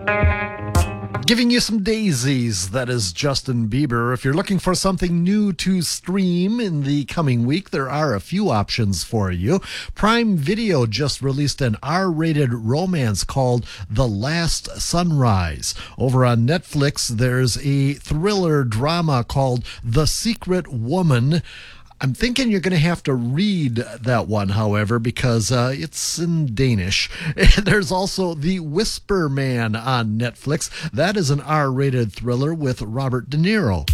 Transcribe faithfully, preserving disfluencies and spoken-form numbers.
Giving you some daisies, that is Justin Bieber. If you're looking for something new to stream in the coming week, there are a few options for you. Prime Video just released an R-rated romance called The Last Sunrise. Over on Netflix, there's a thriller drama called The Secret Woman. I'm thinking you're going to have to read that one, however, because uh, it's in Danish. There's also The Whisper Man on Netflix. That is an R-rated thriller with Robert De Niro.